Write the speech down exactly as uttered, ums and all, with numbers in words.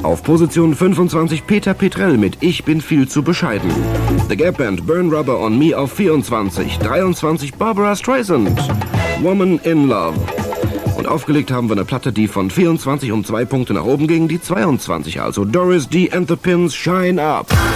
Auf Position fünfundzwanzig Peter Petrell mit Ich bin viel zu bescheiden. The Gap Band Burn Rubber on Me auf vierundzwanzig. dreiundzwanzig Barbara Streisand, Woman in Love. Und aufgelegt haben wir eine Platte, die von vierundzwanzig um zwei Punkte nach oben ging, die zweiundzwanzig, also Doris D and the Pins, Shine Up.